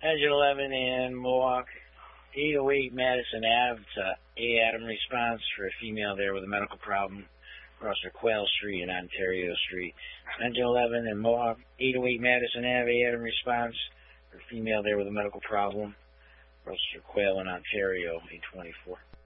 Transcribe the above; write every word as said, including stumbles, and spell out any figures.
Engine eleven in Mohawk, eight oh eight Madison Ave to A. Adam response for a female there with a medical problem across the Quail Street and Ontario Street. Engine eleven in Mohawk, eight oh eight Madison Ave, A. Adam response for a female there with a medical problem across the Quail and Ontario, eight twenty-four.